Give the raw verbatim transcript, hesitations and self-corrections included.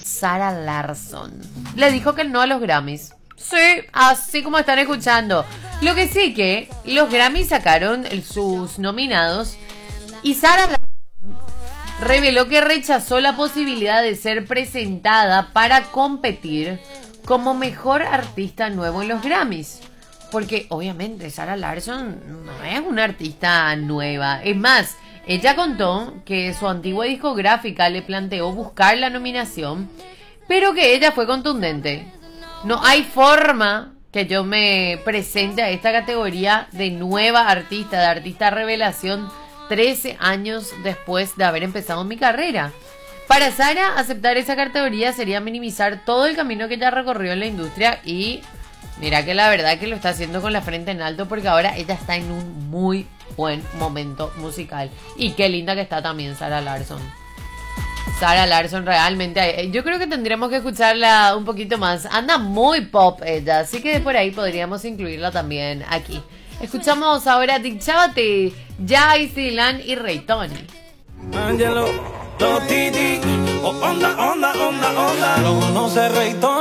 Sarah Larsson. Le dijo que no a los Grammys. Sí, así como están escuchando. Lo que sí que los Grammys sacaron sus nominados y Sarah Larsson reveló que rechazó la posibilidad de ser presentada para competir como mejor artista nuevo en los Grammys. Porque obviamente Sarah Larsson no es una artista nueva. Es más, ella contó que su antigua discográfica le planteó buscar la nominación, pero que ella fue contundente. No hay forma que yo me presente a esta categoría de nueva artista, de artista revelación, trece años después de haber empezado mi carrera. Para Sarah, aceptar esa categoría sería minimizar todo el camino que ella recorrió en la industria y mira que la verdad que lo está haciendo con la frente en alto porque ahora ella está en un muy buen momento musical. Y qué linda que está también Sarah Larsson. Sarah Larsson realmente, yo creo que tendríamos que escucharla un poquito más. Anda muy pop ella, así que por ahí podríamos incluirla también aquí. Escuchamos ahora Dick Chavate, Jay Dylan y Ray Tony. Angelo, Toti, oh, onda, onda, onda, onda. Lo conoce Ray Tony.